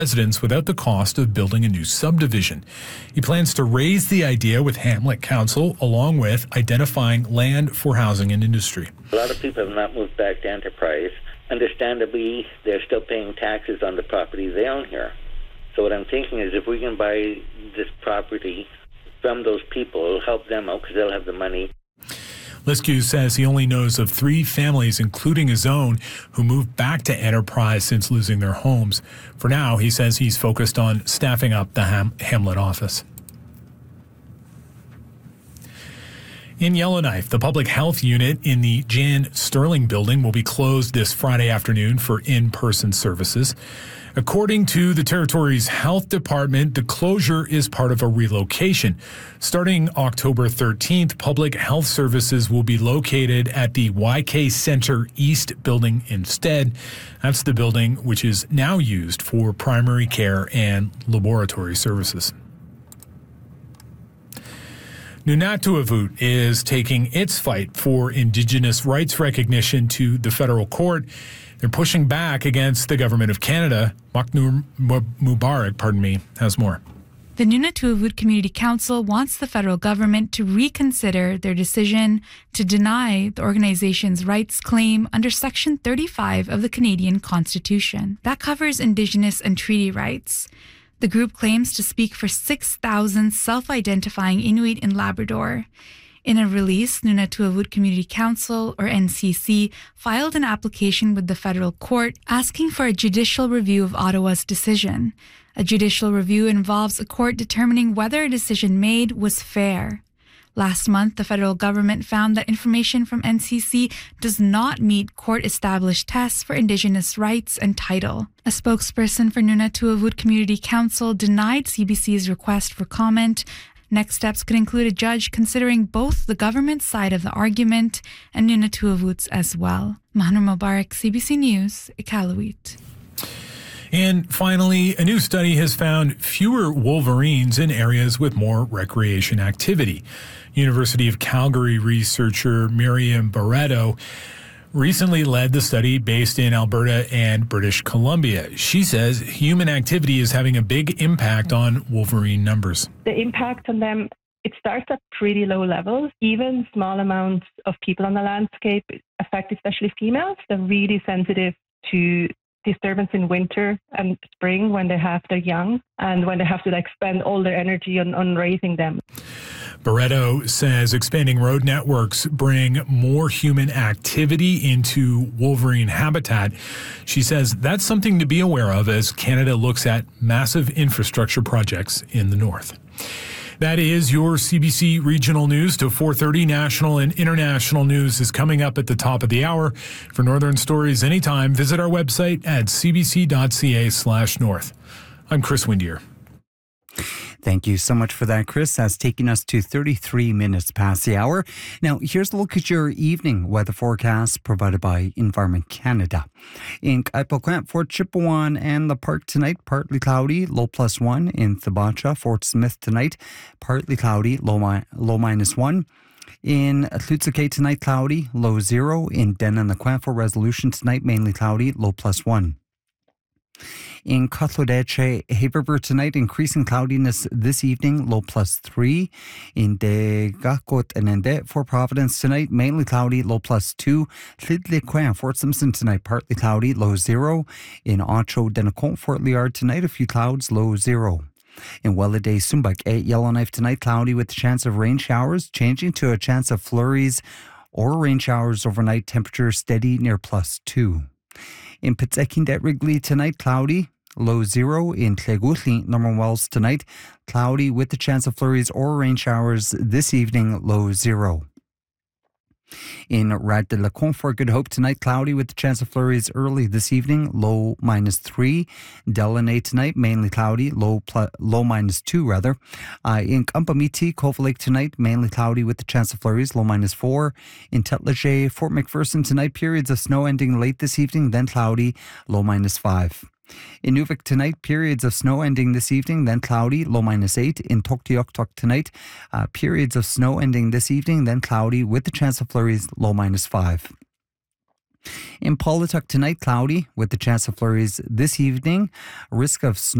residents without the cost of building a new subdivision. He plans to raise the idea with Hamlet Council, along with identifying land for housing and industry. A lot of people have not moved back to Enterprise. Understandably, they're still paying taxes on the property they own here. So what I'm thinking is if we can buy this property from those people, it'll help them out because they'll have the money. Liskew says he only knows of 3 families, including his own, who moved back to Enterprise since losing their homes. For now, he says he's focused on staffing up the Hamlet office. In Yellowknife, the public health unit in the Jan Sterling building will be closed this Friday afternoon for in-person services. According to the territory's health department, the closure is part of a relocation. Starting October 13th, public health services will be located at the YK Center East building instead. That's the building which is now used for primary care and laboratory services. Nunatuavut is taking its fight for Indigenous rights recognition to the federal court. They're pushing back against the government of Canada. Maknoor Mubarak, has more. The Nunatuavut Community Council wants the federal government to reconsider their decision to deny the organization's rights claim under Section 35 of the Canadian Constitution. That covers Indigenous and treaty rights. The group claims to speak for 6,000 self-identifying Inuit in Labrador. In a release, Nunatuavut Community Council, or NCC, filed an application with the federal court asking for a judicial review of Ottawa's decision. A judicial review involves a court determining whether a decision made was fair. Last month, the federal government found that information from NCC does not meet court-established tests for Indigenous rights and title. A spokesperson for Nunatuavut Community Council denied CBC's request for comment. Next steps could include a judge considering both the government's side of the argument and Nunatuavut's as well. Maknoor Mubarak, CBC News, Iqaluit. And finally, a new study has found fewer wolverines in areas with more recreation activity. University of Calgary researcher Miriam Barreto recently led the study based in Alberta and British Columbia. She says human activity is having a big impact on wolverine numbers. The impact on them, it starts at pretty low levels. Even small amounts of people on the landscape affect especially females. They're really sensitive to disturbance in winter and spring when they have their young and when they have to spend all their energy on raising them. Barreto says expanding road networks bring more human activity into wolverine habitat. She says that's something to be aware of as Canada looks at massive infrastructure projects in the north. That is your CBC Regional News. To 4:30, national and international news is coming up at the top of the hour. For Northern Stories anytime, visit our website at cbc.ca/north. I'm Chris Windier. Thank you so much for that, Chris. That's taking us to 33 minutes past the hour. Now, here's a look at your evening weather forecast provided by Environment Canada. In Kaipoquet, Fort Chipewyan and the Park tonight, partly cloudy, low +1. In Thibacha, Fort Smith tonight, partly cloudy, low -1. In Tlutsuke tonight, cloudy, low 0. In Denanaquan, for Resolution tonight, mainly cloudy, low +1. In Katlodeche, Haverver tonight, increasing cloudiness this evening, low +3. In Degakot and Ende, for Providence tonight, mainly cloudy, low +2. Tlidlequin, Fort Simpson tonight, partly cloudy, low 0. In Ocho Denacon, Fort Liard tonight, a few clouds, low 0. In Welladay, Sumbak, at Yellowknife tonight, cloudy with a chance of rain showers, changing to a chance of flurries or rain showers overnight, temperature steady near +2. In Pitsekindet Wrigley tonight, cloudy, low 0. In Tlegutli, Norman Wells tonight, cloudy with the chance of flurries or rain showers this evening, low 0. In Rad de la Confort, Good Hope tonight, cloudy with the chance of flurries early this evening, low -3. Delaney tonight, mainly cloudy, low -2 rather. In Kampamiti, Cove Lake tonight, mainly cloudy with the chance of flurries, low -4. In Tetleje, Fort McPherson tonight, periods of snow ending late this evening, then cloudy, low -5. In Nuvik tonight, periods of snow ending this evening, then cloudy, low -8. In Tuktoyaktuk tonight, periods of snow ending this evening, then cloudy with the chance of flurries, low -5. In Polituck tonight, cloudy with the chance of flurries this evening. A risk of snow